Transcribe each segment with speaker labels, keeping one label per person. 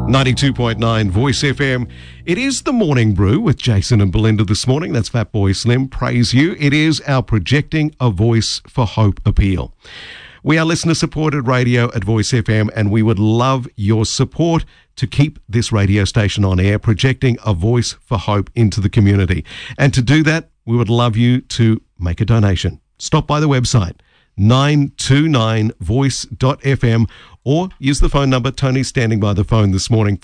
Speaker 1: 92.9 Voice FM. It is the Morning Brew with Jason and Belinda this morning. That's Fatboy Slim. Praise you. It is our Projecting a Voice for Hope appeal. We are listener-supported radio at Voice FM, and we would love your support to keep this radio station on air, projecting a voice for hope into the community. And to do that, we would love you to make a donation. Stop by the website, 929voice.fm, or use the phone number. Tony's standing by the phone this morning,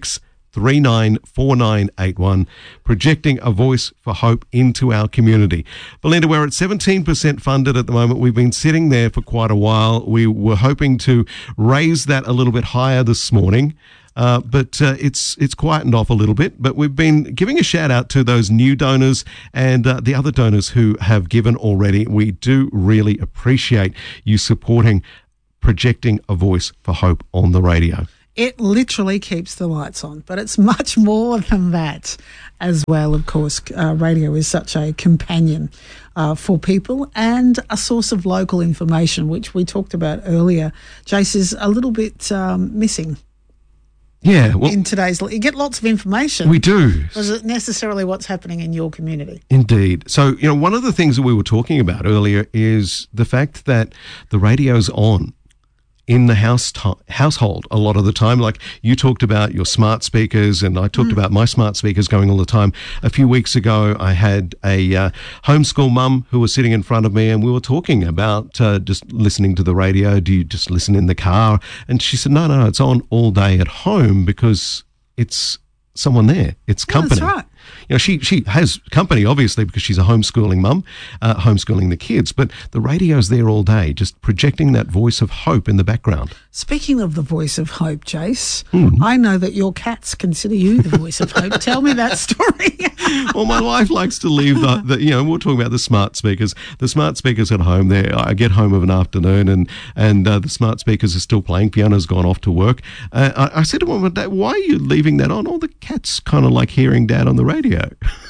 Speaker 1: 46394981, projecting a voice for hope into our community. Belinda, we're at 17% funded at the moment. We've been sitting there for quite a while. We were hoping to raise that a little bit higher this morning. But it's quietened off a little bit. But we've been giving a shout out to those new donors and the other donors who have given already. We do really appreciate you supporting projecting a voice for hope on the radio.
Speaker 2: It literally keeps the lights on, but it's much more than that as well. Of course, radio is such a companion for people and a source of local information, which we talked about earlier. Jace is a little bit missing.
Speaker 1: Yeah, well,
Speaker 2: in today's, you get lots of information.
Speaker 1: We do.
Speaker 2: Is it necessarily what's happening in your community?
Speaker 1: Indeed. So, one of the things that we were talking about earlier is the fact that the radio's on in the household a lot of the time. Like you talked about your smart speakers, and I talked about my smart speakers going all the time. A few weeks ago, I had a homeschool mum who was sitting in front of me, and we were talking about just listening to the radio. Do you just listen in the car? And she said, no, it's on all day at home because it's someone there. It's company.
Speaker 2: That's right.
Speaker 1: She has company, obviously, because she's a homeschooling mum, homeschooling the kids, but the radio's there all day, just projecting that voice of hope in the background.
Speaker 2: Speaking of the voice of hope, Jace, I know that your cats consider you the voice of hope. Tell me that story.
Speaker 1: Well, my wife likes to leave we're talking about the smart speakers. The smart speakers at home there, I get home of an afternoon and the smart speakers are still playing. Fiona's gone off to work. I said to her, why are you leaving that on? All the cats kind of like hearing Dad on the radio.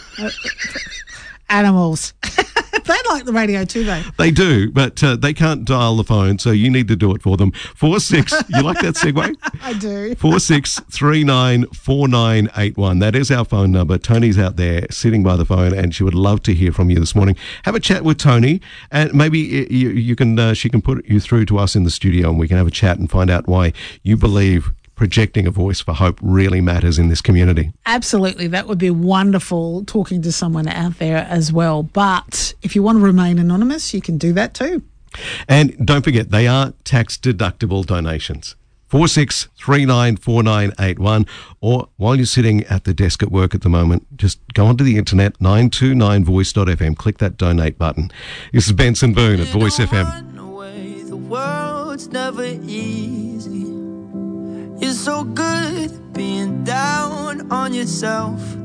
Speaker 2: Animals. They like the radio too, though.
Speaker 1: They do, but they can't dial the phone, so you need to do it for them. 46, you like that segue?
Speaker 2: I do.
Speaker 1: 46394981. That is our phone number. Tony's out there sitting by the phone, and she would love to hear from you this morning. Have a chat with Tony, and maybe you can. She can put you through to us in the studio, and we can have a chat and find out why you believe projecting a voice for hope really matters in this community.
Speaker 2: Absolutely. That would be wonderful, talking to someone out there as well. But if you want to remain anonymous, you can do that too.
Speaker 1: And don't forget, they are tax-deductible donations. 46394981, or while you're sitting at the desk at work at the moment, just go onto the internet, 929voice.fm, click that donate button. This is Benson Boone at Voice FM.
Speaker 3: The world's never easy. You're so good being down on yourself.